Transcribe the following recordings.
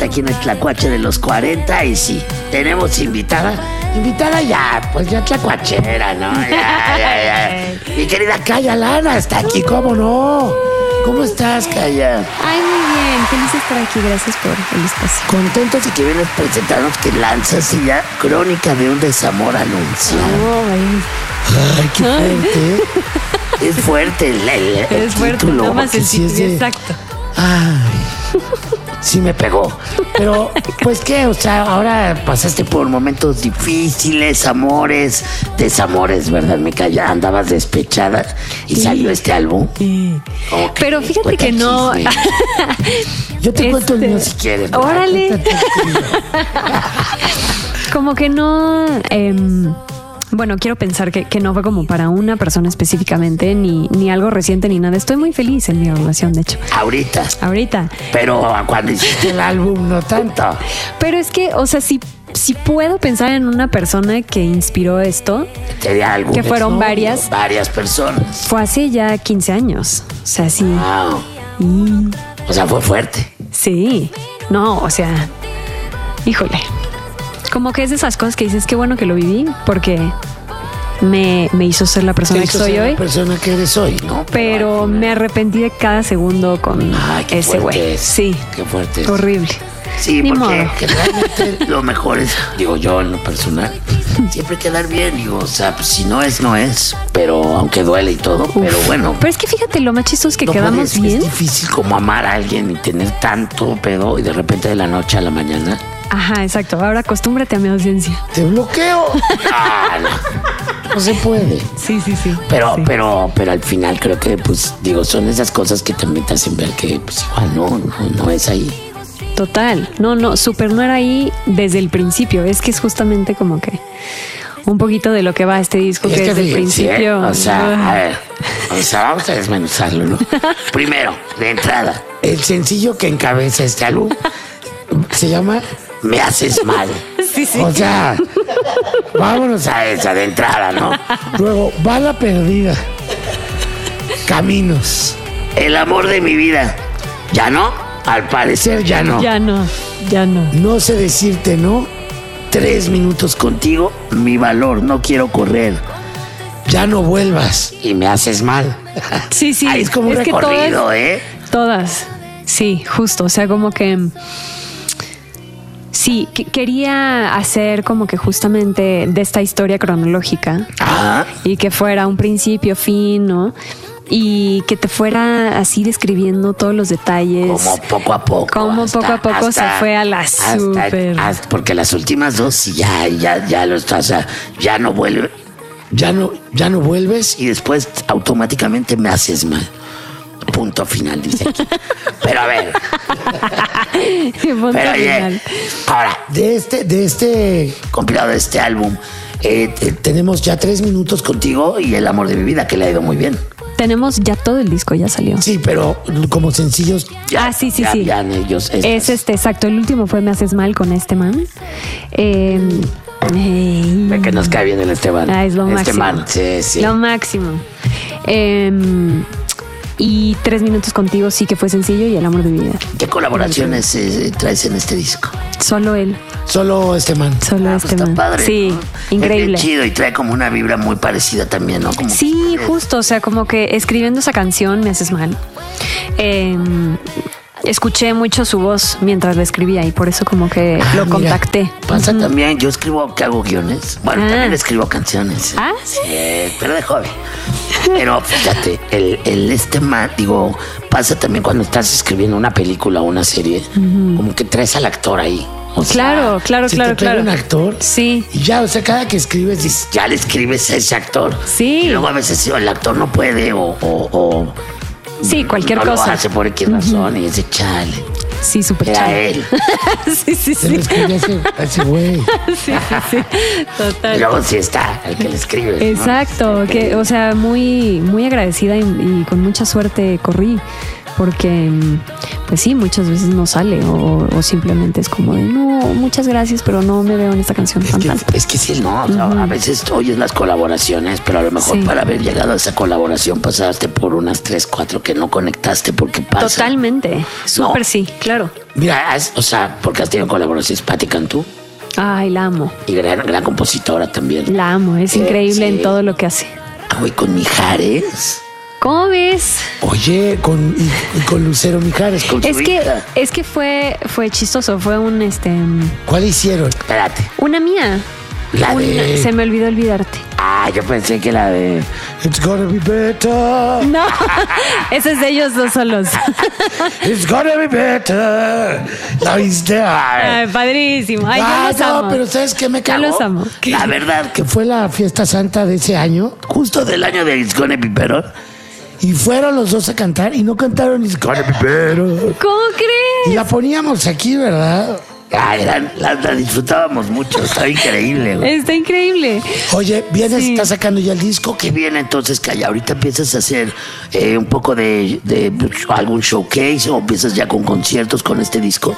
aquí en el Tlacuache de los 40 y sí, tenemos invitada ya, pues ya tlacuachera, ¿no? Ya. Mi querida Kaya Lana está aquí, ¿cómo no? ¿Cómo estás, Kaya? Ay, muy bien, feliz de estar aquí, gracias por el espacio. Contentos de que vienes a presentarnos que lanzas ya Crónica de un desamor anunciado. Ay, qué fuerte. Es fuerte el fuerte, título. nada más el sí título, exacto. Ay, sí me pegó. Pero, pues, ¿qué? O sea, ahora pasaste por momentos difíciles, amores, desamores, ¿verdad, Micaela? Andabas despechada y salió este álbum. Pero fíjate que no. Yo te cuento el mío si quieres. ¿Verdad? Órale. Como que no. Bueno, quiero pensar que no fue como para una persona específicamente, ni algo reciente, ni nada. Estoy muy feliz en mi relación, de hecho. Ahorita. Pero cuando hiciste el álbum, no tanto. Pero es que, o sea, si puedo pensar en una persona que inspiró esto, ¿sería algo? Que fueron varias personas. Fue hace ya 15 años. O sea, sí. Wow. O sea, fue fuerte. Sí. No, o sea, híjole. Como que es de esas cosas que dices, qué bueno que lo viví, porque me hizo ser la persona que soy hoy. La persona que eres hoy, ¿no? Pero me arrepentí de cada segundo con ese güey. Sí. Qué fuerte es. Horrible. Sí, Ni porque modo. Realmente lo mejor es, digo yo en lo personal, siempre quedar bien, digo, o sea, pues si no es, no es, pero aunque duele y todo, pero bueno. Pero es que fíjate, lo más chistoso es que no quedamos puedes, bien. Es difícil como amar a alguien y tener tanto pedo y de repente de la noche a la mañana. Ajá, exacto. Ahora acostúmbrate a mi ausencia. Te bloqueo. No se puede. Sí. Pero, sí. pero al final creo que, pues, digo, son esas cosas que también te hacen ver que, pues, igual no es ahí. Total. No, súper no era ahí desde el principio. Es que es justamente como que un poquito de lo que va este disco, que desde el principio. O sea, a ver, vamos a desmenuzarlo, ¿no? Primero, de entrada, el sencillo que encabeza este álbum se llama Me Haces Mal. Sí. O sea, vámonos a esa de entrada, ¿no? Luego, Bala Perdida, Caminos, El Amor de Mi Vida. ¿Ya no? Al parecer ya no. Ya no. No sé decirte no. 3 minutos contigo, Mi Valor, No Quiero Correr. Ya no vuelvas y Me Haces Mal. Sí. Ahí es como un recorrido, Todas. Sí, justo. O sea, como que... Sí, quería hacer como que justamente de esta historia cronológica. Ajá. Y que fuera un principio, fin, ¿no? Y que te fuera así describiendo todos los detalles. Como poco a poco. Poco a poco se fue a la súper. Porque las últimas dos ya lo estás, o sea, ya no vuelve. Ya no vuelves y después automáticamente Me Haces Mal. Punto final, dice aquí. Pero a ver. Punto final. Ahora, de este compilado, de este álbum, tenemos ya 3 minutos contigo y El Amor de Mi Vida, que le ha ido muy bien. Tenemos ya todo el disco, ya salió. Sí, pero como sencillos. Sí. Ya ellos. Es exacto. El último fue Me Haces Mal con este man. Ve que nos cae bien el Esteban. Es lo máximo. Man, sí. Lo máximo. Y 3 minutos contigo sí que fue sencillo y El Amor de Mi Vida. ¿Qué colaboraciones traes en este disco? Solo él. Solo este man. Pues está padre, sí, ¿no? increíble. Es chido y trae como una vibra muy parecida también, ¿no? Como sí, justo, o sea, como que escribiendo esa canción Me Haces Mal. Escuché mucho su voz mientras la escribía y por eso como que lo contacté. Pasa también, yo escribo, que hago guiones. Bueno, también escribo canciones. Sí. Pero de joven. Pero fíjate, este man, digo, pasa también cuando estás escribiendo una película o una serie, como que traes al actor ahí. O sea, claro. Te trae un actor. Sí. Y ya, o sea, cada que escribes, dices, ya le escribes a ese actor. Sí. Y luego a veces el actor no puede o sí, cualquier no cosa. Lo hace por X razón y dice, chale. Sí, súper Era chale. él. sí. Se lo escribe a ese güey. sí. Total. Y luego sí está el que le escribe. Exacto, ¿no? que, o sea, muy agradecida y con mucha suerte corrí porque pues sí, muchas veces no sale o simplemente es como de no, muchas gracias, pero no me veo en esta canción. Es que sí, no, o sea, a veces oyes las colaboraciones, pero a lo mejor para haber llegado a esa colaboración pasaste por unas 3, 4 que no conectaste porque pasa. Totalmente, súper sí, claro. Mira, o sea, porque has tenido colaboraciones, Patti Cantú. Ay, la amo. Y gran compositora también. La amo, es increíble en todo lo que hace. Hoy con Mijares. ¿Cómo ves? Oye, con Lucero Mijares. Es que fue chistoso, fue un ¿Cuál hicieron? Espérate. Una mía. Se me olvidó olvidarte. Ah, yo pensé que la de It's gonna be better. No, ese es de ellos dos solos. It's gonna be better. La viste. Ay, padrísimo. Ay, yo los amo. Pero ¿sabes qué me cagó? Yo los amo. La verdad que fue la fiesta santa de ese año, justo del año de It's gonna be better. Y fueron los dos a cantar y no cantaron It's gonna be better. ¿Cómo crees? Y la poníamos aquí, ¿verdad? La disfrutábamos mucho, está increíble, güey. Está increíble. Oye, estás sacando ya el disco, que viene entonces, que ya ahorita empiezas a hacer un poco de algún showcase o empiezas ya con conciertos con este disco.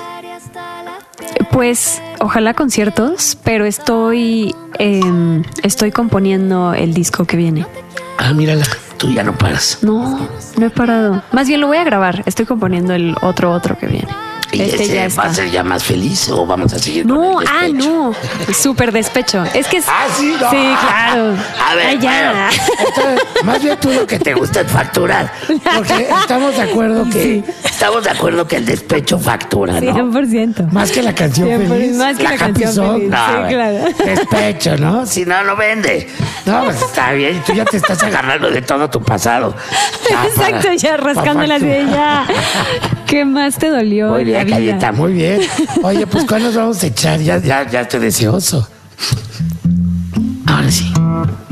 Pues ojalá conciertos, pero estoy componiendo el disco que viene. Ah, mírala, tú ya no paras. No he parado. Más bien lo voy a grabar. Estoy componiendo el otro que viene. ¿Y ese va a ser ya más feliz o vamos a seguir con el despecho? No. Súper despecho. Es que sí, no. Sí, claro. A ver, ya. Bueno, entonces, más bien tú lo que te gusta es facturar. Porque estamos de acuerdo que el despecho factura, ¿no? 100%. Más que la canción feliz. Más que la canción feliz. No, sí, claro. Despecho, ¿no? Si no vende. No, pues está bien. Tú ya te estás agarrando de todo tu pasado. Exacto, ya rascándola de ella. ¿Qué más te dolió? Muy bien, Cayeta, muy bien. Oye, pues ¿cuál nos vamos a echar? Ya estoy deseoso. Ahora sí.